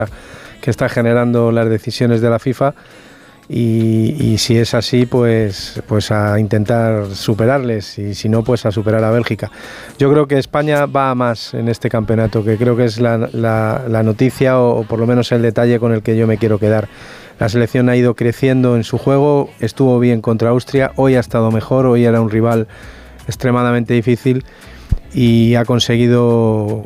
que está generando las decisiones de la FIFA. Y si es así, pues a intentar superarles, y si no, pues a superar a Bélgica. Yo creo que España va a más en este campeonato, que creo que es la noticia, o por lo menos el detalle con el que yo me quiero quedar. La selección ha ido creciendo en su juego, estuvo bien contra Austria, hoy ha estado mejor, hoy era un rival extremadamente difícil y ha conseguido